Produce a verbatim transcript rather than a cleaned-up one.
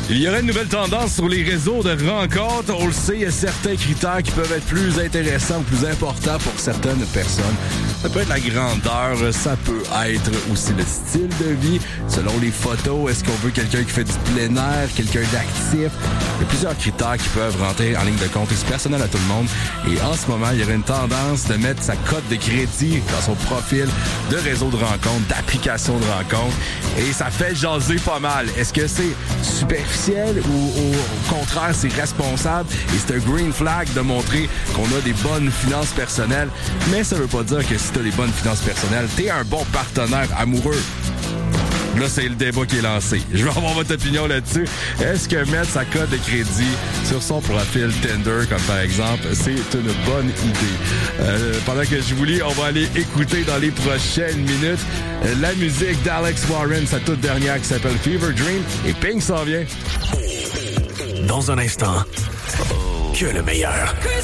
Il y aurait une nouvelle tendance sur les réseaux de rencontres. On le sait, il y a certains critères qui peuvent être plus intéressants ou plus importants pour certaines personnes. Ça peut être la grandeur, ça peut être aussi le style de vie. Selon les photos, est-ce qu'on veut quelqu'un qui fait du plein air, quelqu'un d'actif? Il y a plusieurs critères qui peuvent rentrer en ligne de compte et c'est personnel à tout le monde. Et en ce moment, il y aurait une tendance de mettre sa cote de crédit dans son profil de réseau de rencontres, d'application de rencontres. Et ça fait jaser pas mal. Est-ce que c'est superficiel ou au contraire, c'est responsable? Et c'est un green flag de montrer qu'on a des bonnes finances personnelles. Mais ça veut pas dire que si t'as des bonnes finances personnelles, t'es un bon partenaire amoureux. Là, c'est le débat qui est lancé. Je veux avoir votre opinion là-dessus. Est-ce que mettre sa cote de crédit sur son profil Tinder, comme par exemple, c'est une bonne idée? Euh, pendant que je vous lis, on va aller écouter dans les prochaines minutes la musique d'Alex Warren, sa toute dernière qui s'appelle Fever Dream. Et Pink s'en vient. Dans un instant, que le meilleur.